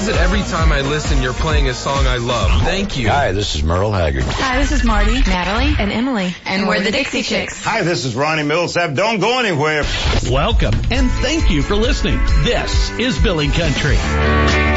says that every time I listen, you're playing a song I love. Thank you. Hi, this is Merle Haggard. Hi, this is Marty, Natalie, and Emily. And we're the Dixie Chicks. Hi, this is Ronnie Millsap. Don't go anywhere. Welcome, and thank you for listening. This is Billy Country.